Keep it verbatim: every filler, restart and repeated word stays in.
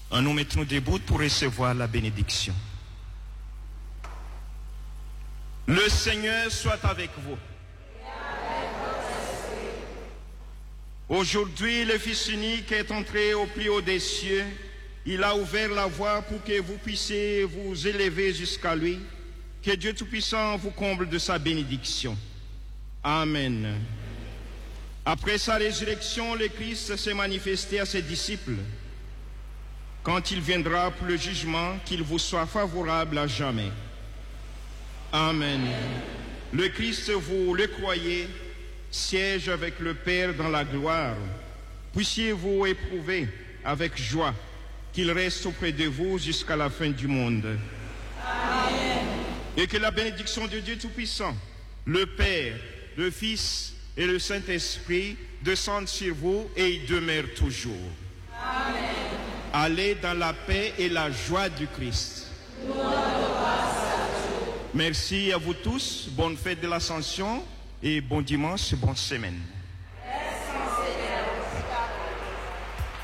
Nous mettons debout pour recevoir la bénédiction. Le Seigneur soit avec vous. Aujourd'hui, le Fils unique est entré au plus haut des cieux. Il a ouvert la voie pour que vous puissiez vous élever jusqu'à lui. Que Dieu Tout-Puissant vous comble de sa bénédiction. Amen. Après sa résurrection, le Christ s'est manifesté à ses disciples. Quand il viendra pour le jugement, qu'il vous soit favorable à jamais. Amen. Le Christ, vous le croyez, siège avec le Père dans la gloire. Puissiez-vous éprouver avec joie qu'il reste auprès de vous jusqu'à la fin du monde. Amen. Et que la bénédiction de Dieu Tout-Puissant, le Père, le Fils et le Saint-Esprit descendent sur vous et y demeurent toujours. Amen. Allez dans la paix et la joie du Christ. Merci à vous tous. Bonne fête de l'Ascension et bon dimanche, bonne semaine.